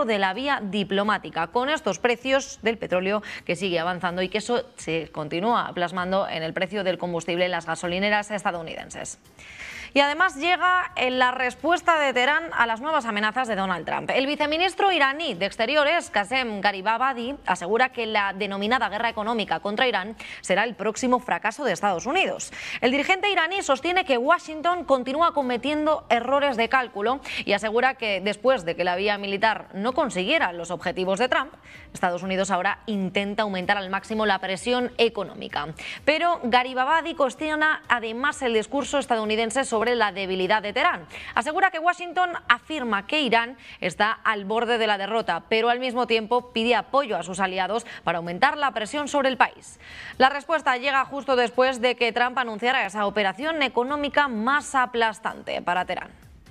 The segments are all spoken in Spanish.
medio de la vía diplomática, con estos precios del petróleo que sigue avanzando y que eso se continúa plasmando en el precio del combustible en las gasolineras estadounidenses. Y además llega en la respuesta de Teherán a las nuevas amenazas de Donald Trump. El viceministro iraní de Exteriores, Qasem Gharibabadi, asegura que la denominada guerra económica contra Irán será el próximo fracaso de Estados Unidos. El dirigente iraní sostiene que Washington continúa cometiendo errores de cálculo y asegura que después de que la vía militar no consiguiera los objetivos de Trump, Estados Unidos ahora intenta aumentar al máximo la presión económica. Pero Gharibabadi cuestiona además el discurso estadounidense sobre la debilidad de Teherán. Asegura que Washington afirma que Irán está al borde de la derrota, pero al mismo tiempo pide apoyo a sus aliados para aumentar la presión sobre el país. La respuesta llega justo después de que Trump anunciara esa operación económica más aplastante para Teherán.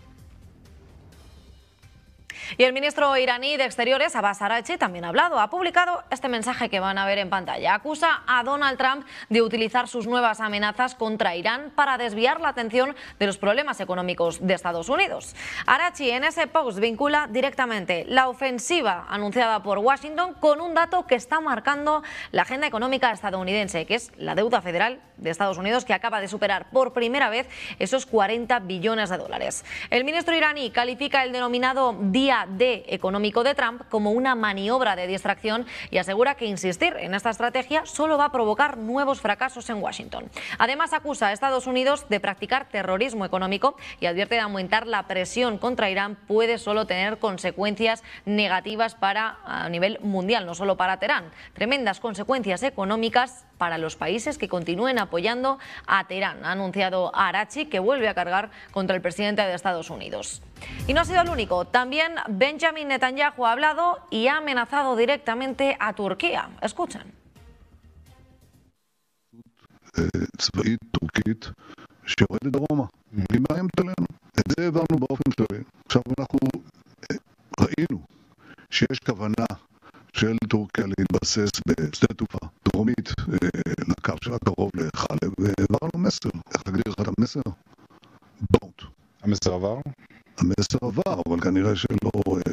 Y el ministro iraní de Exteriores, Abbas Araghchi, también ha hablado. Ha publicado este mensaje que van a ver en pantalla. Acusa a Donald Trump de utilizar sus nuevas amenazas contra Irán para desviar la atención de los problemas económicos de Estados Unidos. Araghchi en ese post vincula directamente la ofensiva anunciada por Washington con un dato que está marcando la agenda económica estadounidense, que es la deuda federal de Estados Unidos, que acaba de superar por primera vez esos 40 billones de dólares. El ministro iraní califica el denominado Día D económico de Trump como una maniobra de distracción y asegura que insistir en esta estrategia solo va a provocar nuevos fracasos en Washington. Además, acusa a Estados Unidos de practicar terrorismo económico y advierte de aumentar la presión contra Irán puede solo tener consecuencias negativas a nivel mundial, no solo para Teherán. Tremendas consecuencias económicas para los países que continúen apoyando a Teherán, ha anunciado Araghchi, que vuelve a cargar contra el presidente de Estados Unidos. Y no ha sido el único. También Benjamin Netanyahu ha hablado y ha amenazado directamente a Turquía. Escuchen. של טורקיה להתבסס בשדה תעופה דרומית לקו של הקרוב לחלב, והעברנו מסר. איך להגדיר לך את המסר? Don't. המסר עבר? המסר עבר, אבל כנראה שלא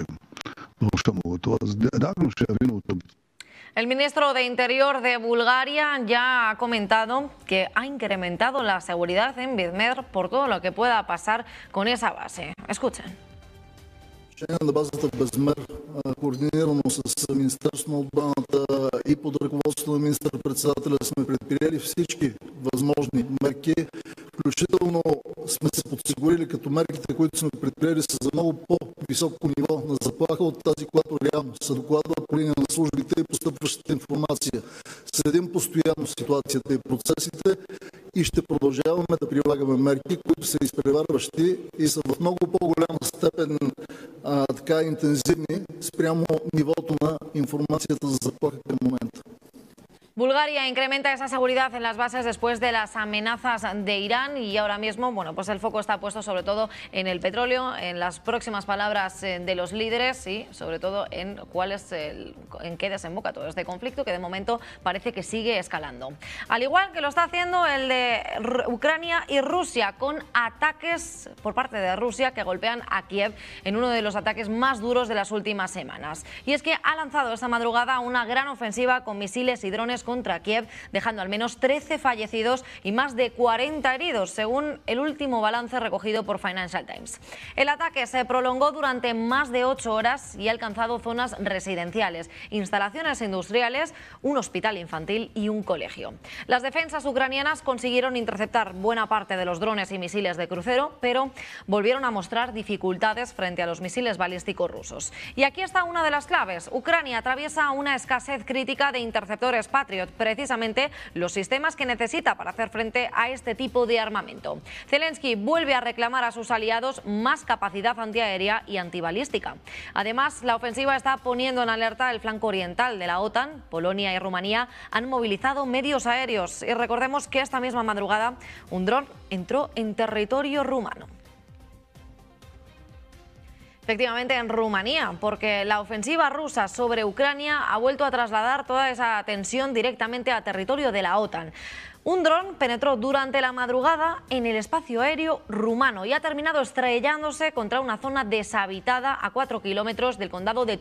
שמעו אותו, אז דאגנו שיבינו אותו. El ministro de Interior de Bulgaria ya ha comentado que ha incrementado la seguridad en Izmir por todo lo que pueda pasar con esa base. Escuchen. На базата в Безмер, координирано с Министерството на отбраната и под ръководството на министър-председателя сме предприели всички възможни мерки, включително сме се подсигурили като мерките, които сме предприели са за много по-високо ниво на заплаха от тази, която реално се докладва по линия на службите и постъпващата информация. Следим постоянно ситуацията и процесите и ще продължаваме да прилагаме мерки, които са изпреварващи и са в много по-голяма степен така интензивни спрямо нивото на информацията за заплаха към момента. Bulgaria incrementa esa seguridad en las bases después de las amenazas de Irán y ahora mismo, bueno, pues el foco está puesto sobre todo en el petróleo, en las próximas palabras de los líderes y sobre todo en en qué desemboca todo este conflicto que de momento parece que sigue escalando. Al igual que lo está haciendo el de Ucrania y Rusia, con ataques por parte de Rusia que golpean a Kiev en uno de los ataques más duros de las últimas semanas. Y es que ha lanzado esta madrugada una gran ofensiva con misiles y drones contra Kiev, dejando al menos 13 fallecidos y más de 40 heridos, según el último balance recogido por Financial Times. El ataque se prolongó durante más de 8 horas y ha alcanzado zonas residenciales, instalaciones industriales, un hospital infantil y un colegio. Las defensas ucranianas consiguieron interceptar buena parte de los drones y misiles de crucero, pero volvieron a mostrar dificultades frente a los misiles balísticos rusos. Y aquí está una de las claves. Ucrania atraviesa una escasez crítica de interceptores Patriot, precisamente los sistemas que necesita para hacer frente a este tipo de armamento. Zelensky vuelve a reclamar a sus aliados más capacidad antiaérea y antibalística. Además, la ofensiva está poniendo en alerta el flanco oriental de la OTAN. Polonia y Rumanía han movilizado medios aéreos y recordemos que esta misma madrugada un dron entró en territorio rumano. Efectivamente, en Rumanía, porque la ofensiva rusa sobre Ucrania ha vuelto a trasladar toda esa tensión directamente a territorio de la OTAN. Un dron penetró durante la madrugada en el espacio aéreo rumano y ha terminado estrellándose contra una zona deshabitada a 4 kilómetros del condado de